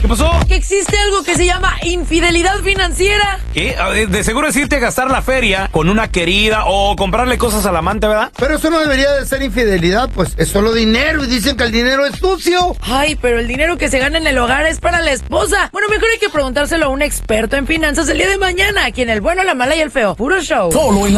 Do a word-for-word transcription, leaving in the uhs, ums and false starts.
¿Qué pasó? Que existe algo que se llama infidelidad financiera. ¿Qué? De seguro es irte a gastar la feria con una querida o comprarle cosas al amante, ¿verdad? Pero eso no debería de ser infidelidad, pues es solo dinero y dicen que el dinero es sucio. Ay, pero el dinero que se gana en el hogar es para la esposa. Bueno, mejor hay que preguntárselo a un experto en finanzas el día de mañana, aquí en El Bueno, la Mala y el Feo. Puro show. Solo en